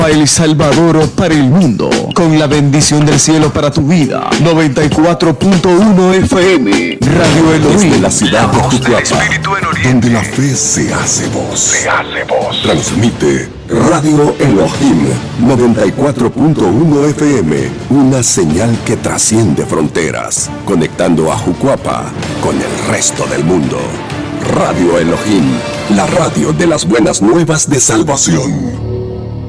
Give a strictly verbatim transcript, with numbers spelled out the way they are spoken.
El Salvador para el mundo, con la bendición del cielo para tu vida. noventa y cuatro punto uno F M, Radio Elohim. Desde la ciudad de Jucuapa, donde la fe se hace voz. Se hace voz. Transmite Radio Elohim, noventa y cuatro punto uno F M, una señal que trasciende fronteras, conectando a Jucuapa con el resto del mundo. Radio Elohim, la radio de las buenas nuevas de salvación.